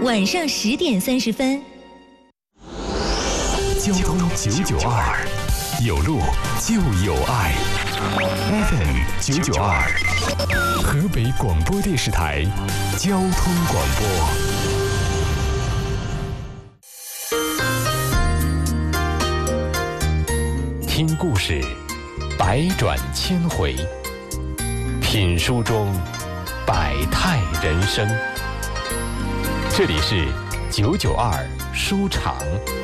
晚上10点30分。 交通992，有路就有爱。FM 992，河北广播电视台交通广播。听故事，百转千回；品书中，百态人生。这里是992书场。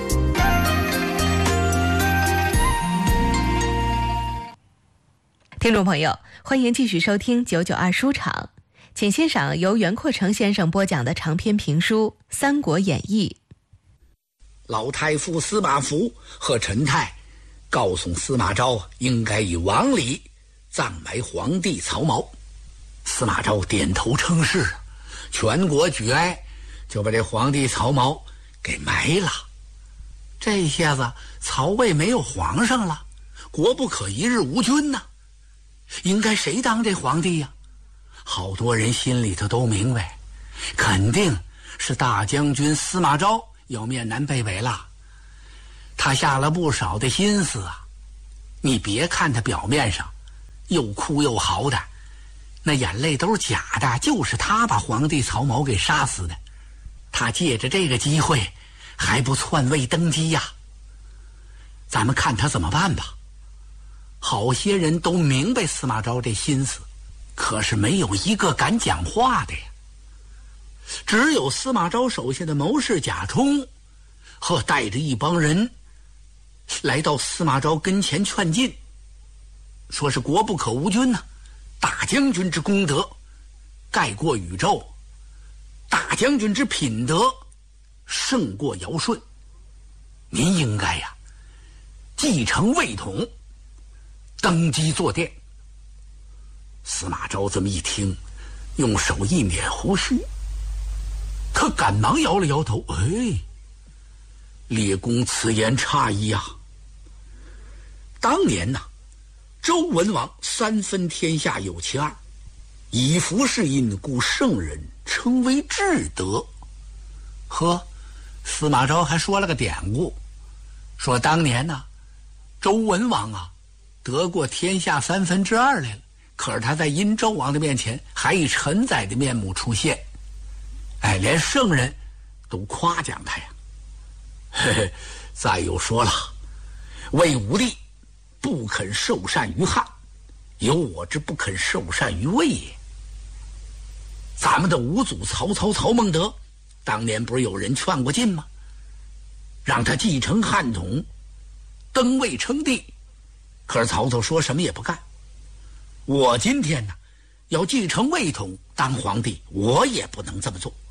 听众朋友，欢迎继续收听992书场，请欣赏由袁阔成先生播讲的长篇评书《三国演义》。 老太傅司马孚和陈泰告诉司马昭应该以王礼葬埋皇帝曹髦。司马昭点头称是，全国举哀，就把这皇帝曹髦给埋了。这下子曹魏没有皇上了，国不可一日无君呢。应该谁当这皇帝呀？好多人心里头都明白，肯定是大将军司马昭要面南北北了。他下了不少的心思啊。你别看他表面上又哭又嚎的，那眼泪都是假的，就是他把皇帝曹髦给杀死的。他借着这个机会还不篡位登基呀。咱们看他怎么办吧。好些人都明白司马昭这心思，可是没有一个敢讲话的呀。只有司马昭手下的谋士贾充和带着一帮人来到司马昭跟前劝进，说是国不可无君呢，大将军之功德盖过宇宙，大将军之品德胜过尧舜，您应该呀继承魏统，登基坐殿。司马昭这么一听，用手一捻胡须，他赶忙摇了摇头，列公此言差矣啊。当年呢，周文王三分天下有其二，以服是因，故圣人称为至德。呵，司马昭还说了个典故，说当年呢，周文王啊得过天下2/3来了，可是他在殷纣王的面前还以臣宰的面目出现，连圣人都夸奖他呀。嘿嘿，再有说了，魏武帝不肯受禅于汉，有我之不肯受禅于魏也。咱们的五祖曹操曹孟德当年不是有人劝过进吗？让他继承汉统，登位称帝。可是曹操说什么也不干。我今天呢，要继承魏统当皇帝，我也不能这么做。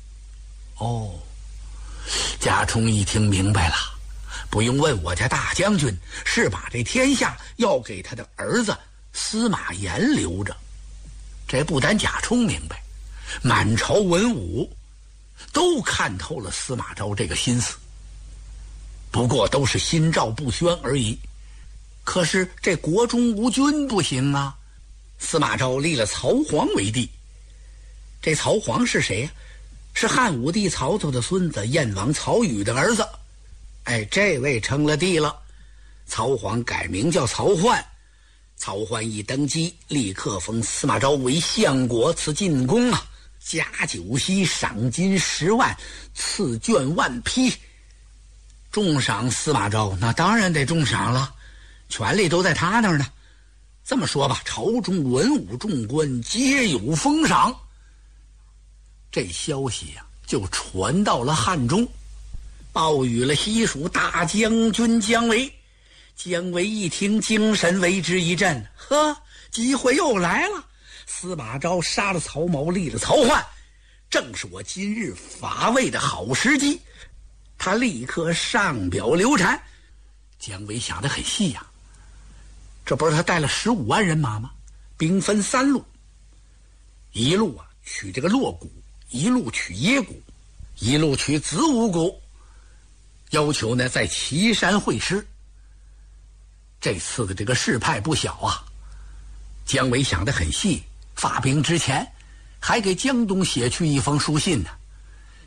贾充一听明白了，不用问，我家大将军是把这天下要给他的儿子司马炎留着。这不单贾充明白，满朝文武都看透了司马昭这个心思，不过都是心照不宣而已。可是这国中无君不行啊。司马昭立了曹皇为帝。这曹皇是谁呀？是汉武帝曹操的孙子，燕王曹宇的儿子。这位称了帝了。曹皇改名叫曹奂。曹奂一登基，立刻封司马昭为相国，赐进宫啊，加酒席，赏金10万，赐券1匹。重赏司马昭，那当然得重赏了，权力都在他那儿呢。这么说吧，朝中文武众官皆有封赏。这消息呀，就传到了汉中，报与了西蜀大将军姜维。姜维一听，精神为之一振，机会又来了。司马昭杀了曹髦，立了曹奂，正是我今日伐魏的好时机。他立刻上表刘禅。姜维想得很细呀，这不是他带了15万人马吗？兵分3路，一路取这个洛谷，一路取耶谷，一路取子午谷，要求呢在岐山会师。这次的这个事派不小啊。姜维想得很细，发兵之前还给江东写去一封书信呢，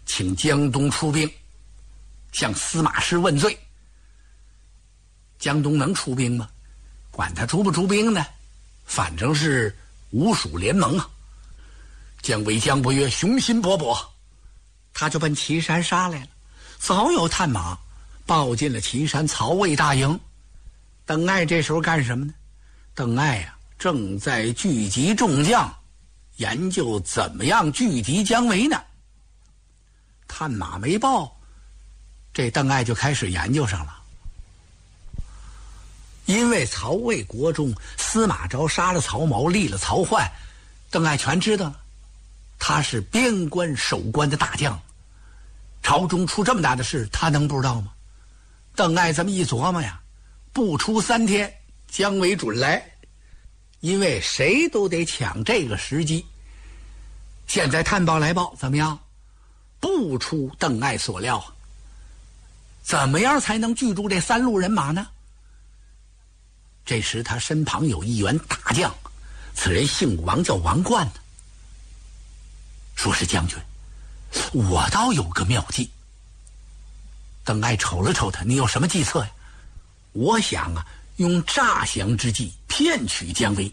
请江东出兵，向司马师问罪。江东能出兵吗？管他出不出兵呢，反正是吴蜀联盟啊。姜维、姜伯约雄心勃勃，他就奔岐山杀来了。早有探马报进了岐山曹魏大营。邓艾这时候干什么呢？邓艾啊，正在聚集众将，研究怎么样拒敌姜维呢。探马没报，这邓艾就开始研究上了。因为曹魏国中司马昭杀了曹髦，立了曹奂，邓艾全知道了。他是边关守关的大将，朝中出这么大的事，他能不知道吗？邓艾这么一琢磨呀，不出3天，姜维准来，因为谁都得抢这个时机。现在探报来报，怎么样？不出邓艾所料啊。怎么样才能拒住这3路人马呢？这时他身旁有一员大将，此人姓王，叫王冠呢。说是将军，我倒有个妙计。邓艾瞅了瞅他，你有什么计策呀？我想啊，用诈降之计骗取姜维，